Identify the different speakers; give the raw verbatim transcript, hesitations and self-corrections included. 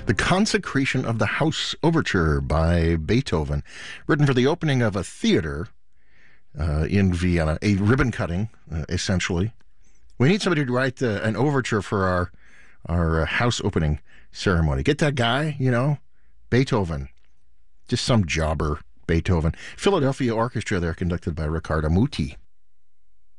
Speaker 1: The Consecration of the House Overture by Beethoven, written for the opening of a theater uh, in Vienna, a ribbon cutting, uh, essentially. We need somebody to write uh, an overture for our, our uh, house opening ceremony. Get that guy, you know, Beethoven. Just some jobber, Beethoven. Philadelphia Orchestra there, conducted by Riccardo Muti.